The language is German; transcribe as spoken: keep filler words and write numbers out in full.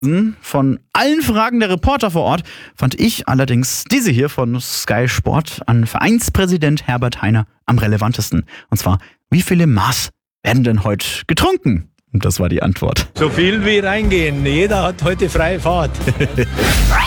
Von allen Fragen der Reporter vor Ort fand ich allerdings diese hier von Sky Sport an Vereinspräsident Herbert Hainer am relevantesten. Und zwar, wie viele Maß werden denn heute getrunken? Und das war die Antwort. So viel wie reingehen. Jeder hat heute freie Fahrt.